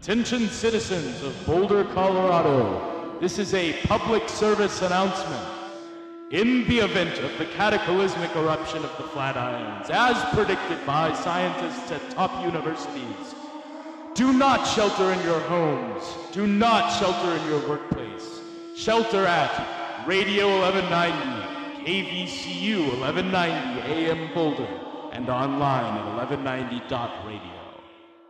Attention citizens of Boulder, Colorado. This is a public service announcement. In the event of the cataclysmic eruption of the Flatirons, as predicted by scientists at top universities, do not shelter in your homes. Do not shelter in your workplace. Shelter at Radio 1190, KVCU 1190 AM Boulder, and online at 1190.radio.